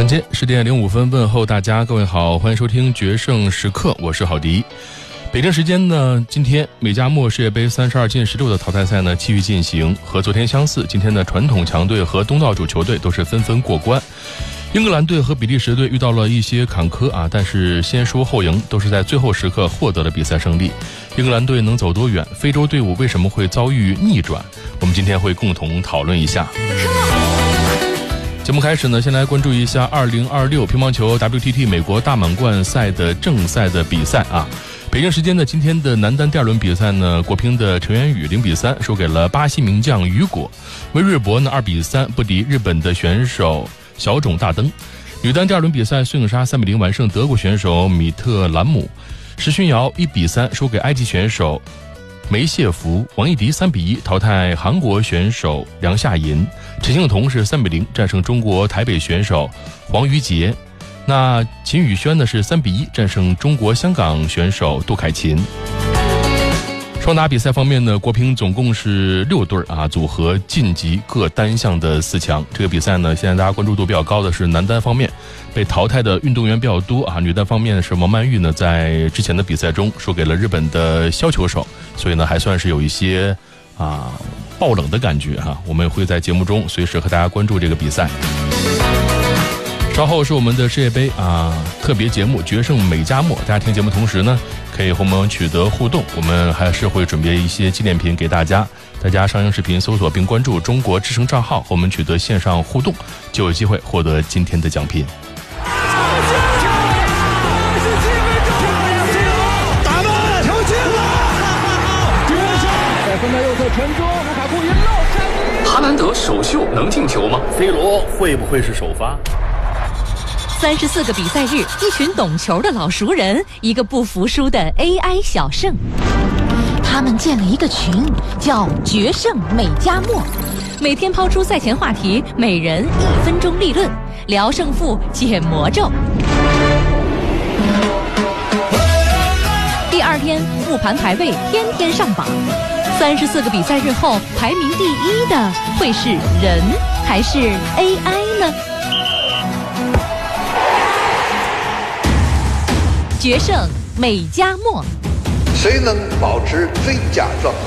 间10点05分，问候大家，各位好，欢迎收听决胜时刻，我是郝迪。北京时间呢，今天美加墨世界杯32进16的淘汰赛呢继续进行，和昨天相似，今天的传统强队和东道主球队都是纷纷过关。英格兰队和比利时队遇到了一些坎坷啊，但是先输后赢，都是在最后时刻获得了比赛胜利。英格兰队能走多远？非洲队伍为什么会遭遇逆转？我们今天会共同讨论一下。节目开始呢，先来关注一下2026乒乓球 WTT 美国大满贯赛的正赛的比赛啊。北京时间的今天的男单第二轮比赛呢，国乒的陈元宇0比3输给了巴西名将雨果，威瑞博呢2比3不敌日本的选手小冢大登。女单第二轮比赛，孙颖莎3比0完胜德国选手米特兰姆，石勋瑶1比3输给埃及选手梅谢福，王艺迪3比1淘汰韩国选手梁夏银，陈幸同是3比0战胜中国台北选手黄瑜杰。那秦宇轩呢是3比1战胜中国香港选手杜凯琴。双打比赛方面呢，国乒总共是6对啊，组合晋级各单项的4强。这个比赛呢，现在大家关注度比较高的是男单方面，被淘汰的运动员比较多啊。女单方面是王曼玉呢，在之前的比赛中输给了日本的削球手，所以呢还算是有一些爆冷的感觉哈。我们会在节目中随时和大家关注这个比赛。稍后是我们的世界杯特别节目决胜美加墨，大家听节目同时呢，可以和我们取得互动，我们还是会准备一些纪念品给大家。大家上映视频搜索并关注中国之声账号，和我们取得线上互动，就有机会获得今天的奖品。 打门球进了，在分的右侧传中，卢卡库一漏山。 哈兰德首秀能进球吗 ？C 罗会不会是首发 ？34个比赛日，一群懂球的老熟人，一个不服输的 AI 小胜。他们建了一个群，叫决胜美加墨，每天抛出赛前话题，每人1分钟立论，聊胜负，解魔咒。第2天复盘排位，天天上榜。34个比赛日后，排名第1的会是人还是 AI 呢？决胜美加墨， 谁能保持最佳状态？